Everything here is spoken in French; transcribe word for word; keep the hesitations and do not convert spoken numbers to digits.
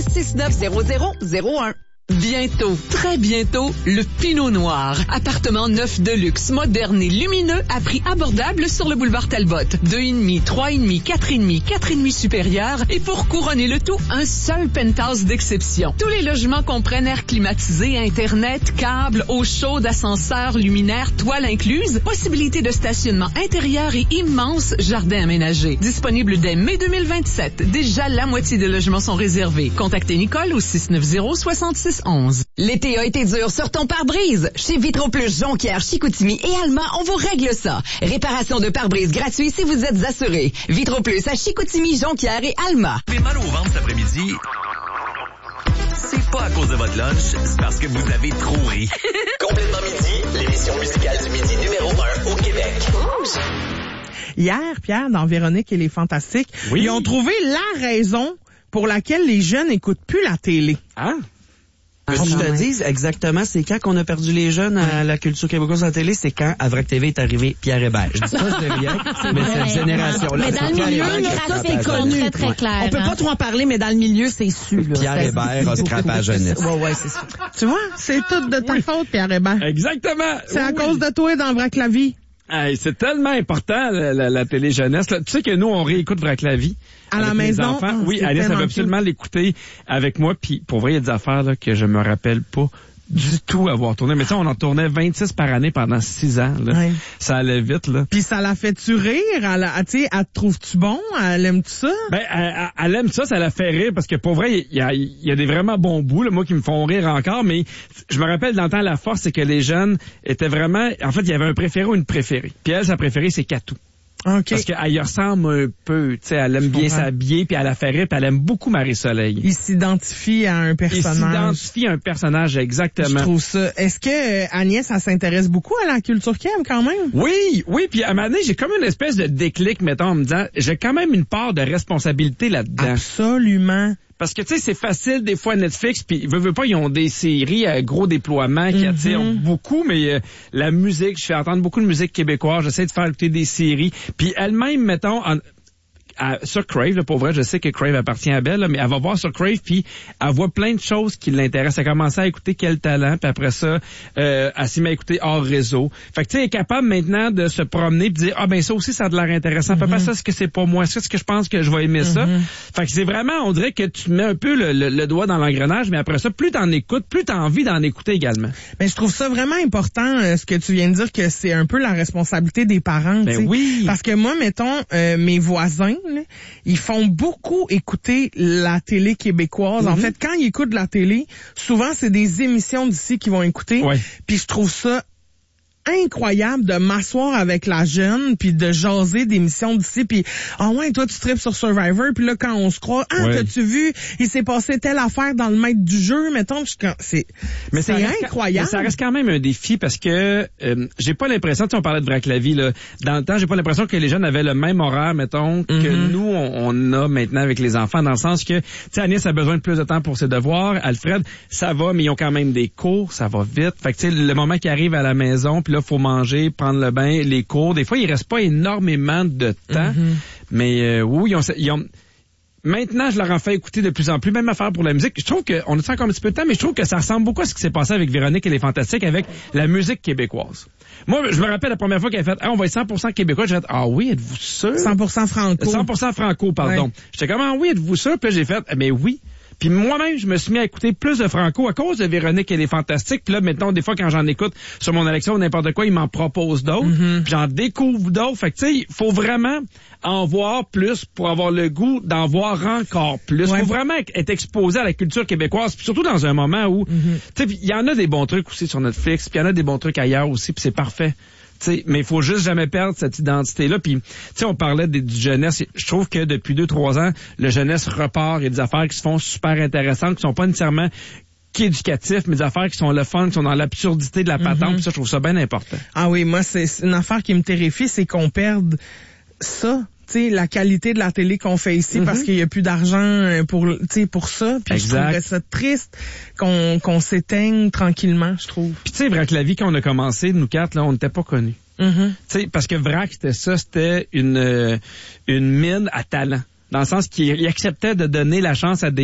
six neuf zéro zéro zéro un. Bientôt, très bientôt, le Pinot Noir. Appartement neuf de luxe, moderne et lumineux à prix abordable sur le boulevard Talbot. Deux et demi, trois et demi, quatre et demi, quatre et demi supérieur et pour couronner le tout, un seul penthouse d'exception. Tous les logements comprennent air climatisé, internet, câbles, eau chaude, ascenseur, luminaire, toile incluse, possibilité de stationnement intérieur et immense jardin aménagé. Disponible dès mai deux mille vingt-sept. Déjà, la moitié des logements sont réservés. Contactez Nicole au six neuf zéro, soixante-six onze. L'été a été dur sur ton pare-brise. Chez Vitroplus Jonquière, Chicoutimi et Allemand, on vous règle ça. Réparation de pare-brise gratuit si vous êtes assuré. Vitroplus à Chicoutimi, Jonquière et Allemand. Vous avez mal au ventre cet après-midi? C'est pas à cause de votre lunch, c'est parce que vous avez trop ri. Complètement midi, l'émission musicale du midi numéro un au Québec. Hier, Pierre, dans Véronique et les Fantastiques, oui. Ils ont trouvé la raison pour laquelle les jeunes n'écoutent plus la télé. Ah? Que je te dise exactement, c'est quand qu'on a perdu les jeunes à la culture québécoise à la télé, c'est quand à Vrac T V est arrivé Pierre Hébert. Je dis ça, je dis rien, mais cette génération-là. Mais dans le milieu, là, ça c'est connu, très très clair. On peut hein? pas trop en parler, mais dans le milieu, c'est su. Là, Pierre Hébert a scrapé à la jeunesse. Ouais, ouais, c'est ça. Tu vois, c'est tout de ta faute, Pierre Hébert. Exactement. C'est à oui. cause de toi dans Vrac la vie. Hey, c'est tellement important, la, la, la télé jeunesse. Là. Tu sais que nous, on réécoute Vrac la vie. À la maison. Enfants. Oh, oui, Alice elle veut absolument l'écouter avec moi. Puis pour vrai, il y a des affaires là, que je me rappelle pas du tout avoir tourné. Mais ça, on en tournait vingt-six par année pendant six ans. Là. Ouais. Ça allait vite. Là. Puis ça la fait-tu rire? Elle, elle, tu sais, elle te trouve-tu bon? Elle aime-tu ça? Ben, elle, elle aime ça, ça la fait rire parce que pour vrai, il y a, il y a des vraiment bons bouts, là, moi, qui me font rire encore. Mais je me rappelle dans le temps, la force, c'est que les jeunes étaient vraiment... En fait, il y avait un préféré ou une préférée. Puis elle, sa préférée, c'est Katou. Okay. Parce qu'elle y ressemble un peu, tu sais, elle aime bien s'habiller, puis elle la fait rire, puis elle aime beaucoup Marie-Soleil. Il s'identifie à un personnage. Il s'identifie à un personnage, exactement. Je trouve ça. Est-ce que euh, Agnès, elle s'intéresse beaucoup à la culture Québec quand même? Oui, oui, puis à un moment donné, j'ai comme une espèce de déclic, mettons, en me disant, j'ai quand même une part de responsabilité là-dedans. Absolument. Parce que, tu sais, c'est facile, des fois, Netflix, puis veut, veut pas, ils ont des séries à gros déploiement qui attirent mm-hmm. beaucoup, mais euh, la musique, je fais entendre beaucoup de musique québécoise, j'essaie de faire écouter des séries, puis elle-même, mettons, en, à, sur Crave, là, pour vrai, je sais que Crave appartient à Belle, là, mais elle va voir sur Crave, puis elle voit plein de choses qui l'intéressent. Elle a commencé à écouter Quel talent, puis après ça, euh, elle s'est mise à écouter Hors réseau. Fait que, tu sais, elle est capable maintenant de se promener, puis de dire, ah ben ça aussi, ça a de l'air intéressant. Mm-hmm. Papa, ça, c'est que c'est pas moi. Ça, c'est que je pense que je vais aimer mm-hmm. ça. Fait que c'est vraiment, on dirait que tu mets un peu le, le, le doigt dans l'engrenage, mais après ça, plus t'en écoutes, plus t'as envie d'en écouter également. Mais je trouve ça vraiment important, euh, ce que tu viens de dire, que c'est un peu la responsabilité des parents. Ben oui. Parce que moi, mettons, euh, mes voisins, là, ils font beaucoup écouter la télé québécoise. Mm-hmm. En fait, quand ils écoutent la télé, souvent, c'est des émissions d'ici qu'ils vont écouter. Ouais. Puis je trouve ça incroyable de m'asseoir avec la jeune puis de jaser d'émissions d'ici puis ah ouais toi tu tripes sur Survivor puis là quand on se croit ah ouais. T'as-tu vu il s'est passé telle affaire dans le maître du jeu mettons c'est mais c'est reste, incroyable mais ça reste quand même un défi parce que euh, j'ai pas l'impression tu sais on parlait de Vrac la vie là dans le temps j'ai pas l'impression que les jeunes avaient le même horaire mettons que mm-hmm. nous on, on a maintenant avec les enfants dans le sens que tu sais Agnès a besoin de plus de temps pour ses devoirs Alfred ça va mais ils ont quand même des cours ça va vite fait que tu sais le moment qui arrive à la maison puis là faut manger, prendre le bain, les cours. Des fois, il reste pas énormément de temps, mm-hmm. mais euh, oui, ils ont, ils ont... Maintenant, je leur en fais écouter de plus en plus, même affaire pour la musique. Je trouve qu'on a encore un petit peu de temps, mais je trouve que ça ressemble beaucoup à ce qui s'est passé avec Véronique et les Fantastiques, avec la musique québécoise. Moi, je me rappelle la première fois qu'elle a fait, ah, on va être cent pour cent québécois. J'ai fait, ah oui, êtes-vous sûr? cent pour cent franco. cent pour cent franco, pardon. Ouais. J'étais comme, ah oui, êtes-vous sûr? Puis là, j'ai fait, mais oui. Puis moi-même, je me suis mis à écouter plus de franco à cause de Véronique et les Fantastiques. Puis là, maintenant, des fois, quand j'en écoute sur mon élection ou n'importe quoi, ils m'en proposent d'autres. Mm-hmm. Puis j'en découvre d'autres. Fait que, tu sais, il faut vraiment en voir plus pour avoir le goût d'en voir encore plus. Il ouais. faut vraiment être exposé à la culture québécoise, puis surtout dans un moment où, mm-hmm. tu sais, il y en a des bons trucs aussi sur Netflix, puis il y en a des bons trucs ailleurs aussi, puis c'est parfait. T'sais, mais il faut juste jamais perdre cette identité-là. Puis, tu sais, on parlait des, du jeunesse. Je trouve que depuis deux, trois ans, le jeunesse repart. Il y a des affaires qui se font super intéressantes, qui sont pas nécessairement qu'éducatifs, mais des affaires qui sont le fun, qui sont dans l'absurdité de la patente. Mm-hmm. Puis ça, je trouve ça bien important. Ah oui, moi, c'est une affaire qui me terrifie, c'est qu'on perde ça. Tu sais, la qualité de la télé qu'on fait ici mm-hmm. parce qu'il y a plus d'argent pour, tu sais, pour ça. Puis je trouverais ça triste qu'on, qu'on s'éteigne tranquillement, je trouve. Puis tu sais, Vrac la vie, quand on a commencé, nous quatre, là, on n'était pas connus. Mm-hmm. Tu sais, parce que Vrac, c'était ça, c'était une, une mine à talent. Dans le sens qu'il acceptait de donner la chance à des